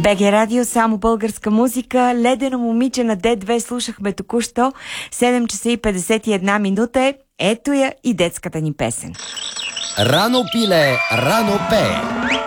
БГ Радио, само българска музика. Ледено момиче на Д2 слушахме току-що. 7 часа и 51 минута е. Ето я и детската ни песен. Рано пиле, рано пее.